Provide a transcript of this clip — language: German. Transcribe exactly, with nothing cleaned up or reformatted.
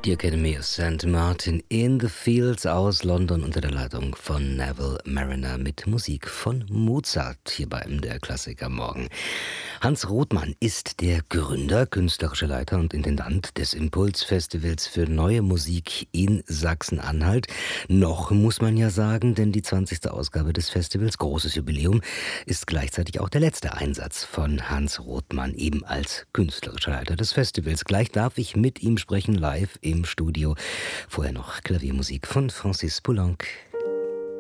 Die Academy of Saint Martin in the Fields aus London unter der Leitung von Neville Marriner mit Musik von Mozart hier bei M D R Klassik am Morgen. Hans Rothmann ist der Gründer, künstlerischer Leiter und Intendant des Impulsfestivals für neue Musik in Sachsen-Anhalt. Noch muss man ja sagen, denn die zwanzigste Ausgabe des Festivals, großes Jubiläum, ist gleichzeitig auch der letzte Einsatz von Hans Rothmann, eben als künstlerischer Leiter des Festivals. Gleich darf ich mit ihm sprechen, live im Studio. Vorher noch Klaviermusik von Francis Poulenc.